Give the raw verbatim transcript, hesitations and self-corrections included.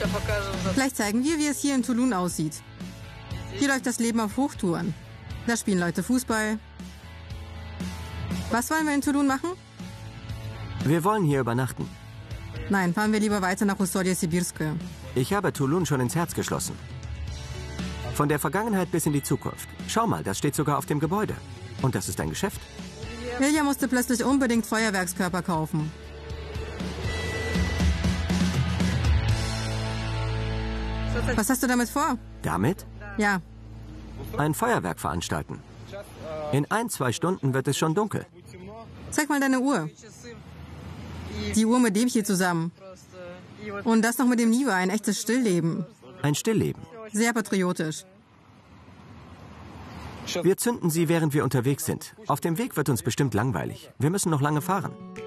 Vielleicht zeigen wir, wie es hier in Toulon aussieht. Hier läuft das Leben auf Hochtouren. Da spielen Leute Fußball. Was wollen wir in Toulon machen? Wir wollen hier übernachten. Nein, fahren wir lieber weiter nach Ussolje-Sibirskoye. Ich habe Toulon schon ins Herz geschlossen. Von der Vergangenheit bis in die Zukunft. Schau mal, das steht sogar auf dem Gebäude. Und das ist ein Geschäft. Ilja musste plötzlich unbedingt Feuerwerkskörper kaufen. Was hast du damit vor? Damit? Ja. Ein Feuerwerk veranstalten. In ein, zwei Stunden wird es schon dunkel. Zeig mal deine Uhr. Die Uhr mit dem hier zusammen. Und das noch mit dem Niva, ein echtes Stillleben. Ein Stillleben. Sehr patriotisch. Wir zünden sie, während wir unterwegs sind. Auf dem Weg wird uns bestimmt langweilig. Wir müssen noch lange fahren.